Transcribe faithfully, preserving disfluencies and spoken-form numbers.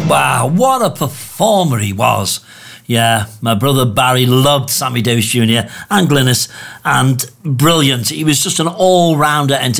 Wow, what a performer he was. Yeah, my brother Barry loved Sammy Davis Junior and Glynis, and brilliant. He was just an all-rounder entertainer.